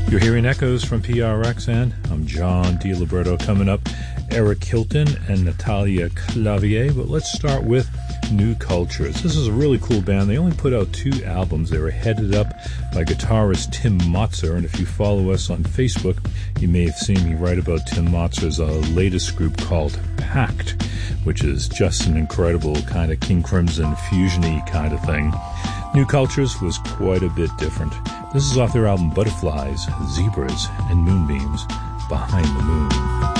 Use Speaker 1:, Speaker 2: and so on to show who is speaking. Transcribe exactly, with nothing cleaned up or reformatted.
Speaker 1: You're hearing echoes from P R X, and I'm John DiLiberto. Coming up, Eric Hilton and Natalia Clavier. But let's start with New Cultures. This is a really cool band. They only put out two albums. They were headed up by guitarist Tim Motzer, and if you follow us on Facebook, you may have seen me write about Tim Motzer's uh, latest group called Pact, which is just an incredible kind of King Crimson fusion-y kind of thing. New Cultures was quite a bit different. This is off their album Butterflies, Zebras, and Moonbeams, Behind the Moon.